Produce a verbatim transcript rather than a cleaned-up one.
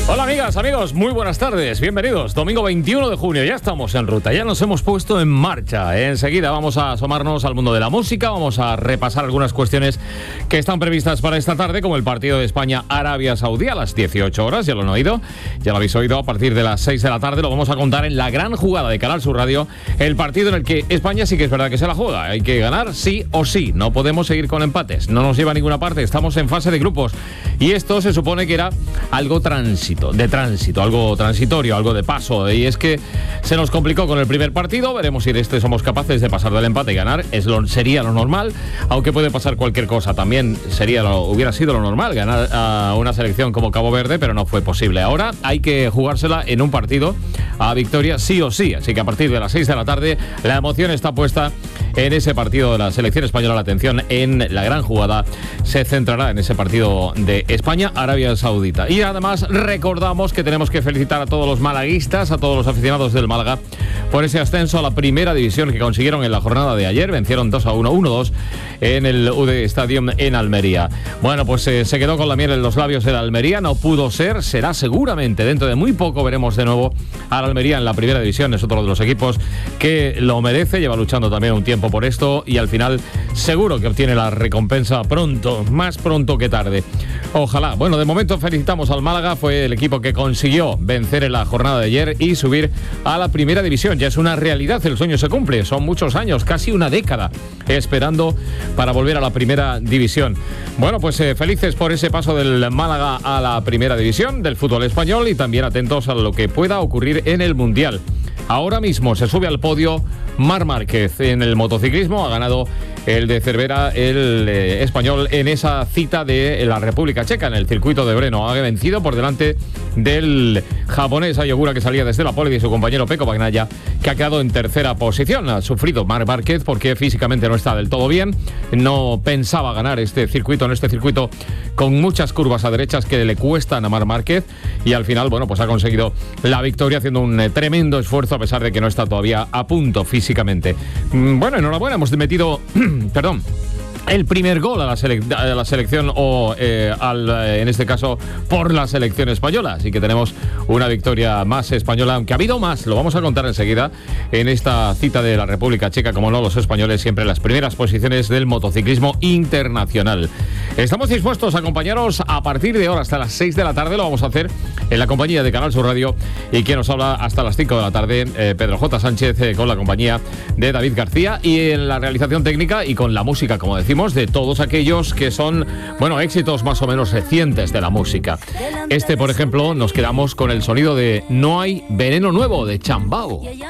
Hola amigas, amigos, muy buenas tardes, bienvenidos. Domingo veintiuno de junio, ya estamos en ruta, ya nos hemos puesto en marcha. Enseguida vamos a asomarnos al mundo de la música, vamos a repasar algunas cuestiones que están previstas para esta tarde, como el partido de España-Arabia Saudí a las dieciocho horas, ya lo han oído, ya lo habéis oído, a partir de las seis de la tarde lo vamos a contar en la gran jugada de Canal Sur Radio, el partido en el que España sí que es verdad que se la juega, hay que ganar sí o sí, no podemos seguir con empates, no nos lleva a ninguna parte, estamos en fase de grupos y esto se supone que era algo tránsito. de tránsito, algo transitorio, algo de paso, y es que se nos complicó con el primer partido, veremos si en este somos capaces de pasar del empate y ganar, es lo, sería lo normal, aunque puede pasar cualquier cosa, también sería lo, hubiera sido lo normal ganar a una selección como Cabo Verde, pero no fue posible. Ahora hay que jugársela en un partido a victoria sí o sí, así que a partir de las seis de la tarde la emoción está puesta en ese partido de la selección española. La atención en la gran jugada se centrará en ese partido de España-Arabia Saudita. Y además recordamos que tenemos que felicitar a todos los malaguistas, a todos los aficionados del Málaga por ese ascenso a la primera división que consiguieron en la jornada de ayer. Vencieron dos a uno, uno dos en el U D Stadium en Almería. Bueno, pues eh, se quedó con la miel en los labios el Almería, no pudo ser, será seguramente dentro de muy poco, veremos de nuevo al Almería en la primera división. Es otro de los equipos que lo merece, lleva luchando también un tiempo por esto y al final seguro que obtiene la recompensa pronto, más pronto que tarde. Ojalá. Bueno, de momento felicitamos al Málaga, fue el equipo que consiguió vencer en la jornada de ayer y subir a la primera división. Ya es una realidad, el sueño se cumple, son muchos años, casi una década esperando para volver a la primera división. Bueno, pues eh, felices por ese paso del Málaga a la primera división del fútbol español y también atentos a lo que pueda ocurrir en el Mundial. Ahora mismo se sube al podio Marc Márquez en el motociclismo, ha ganado el de Cervera, el eh, español, en esa cita de la República Checa, en el circuito de Brno. Ha vencido por delante del japonés Ayogura, que salía desde la pole, y su compañero Pecco Bagnaia, que ha quedado en tercera posición. Ha sufrido Marc Márquez porque físicamente no está del todo bien, no pensaba ganar este circuito, en este circuito con muchas curvas a derechas que le cuestan a Marc Márquez, y al final, bueno, pues ha conseguido la victoria haciendo un eh, tremendo esfuerzo a pesar de que no está todavía a punto físicamente. Bueno, enhorabuena, hemos metido perdón, el primer gol a la, selec- a la selección o eh, al, eh, en este caso por la selección española, así que tenemos una victoria más española, aunque ha habido más, lo vamos a contar enseguida en esta cita de la República Checa, como no, los españoles siempre en las primeras posiciones del motociclismo internacional. Estamos dispuestos a acompañaros a partir de ahora hasta las seis de la tarde, lo vamos a hacer en la compañía de Canal Sur Radio, y quien nos habla hasta las cinco de la tarde, eh, Pedro J. Sánchez, eh, con la compañía de David García y en la realización técnica y con la música, como decimos, de todos aquellos que son, bueno, éxitos más o menos recientes de la música. Este, por ejemplo, nos quedamos con el sonido de No hay veneno nuevo, de Chambao.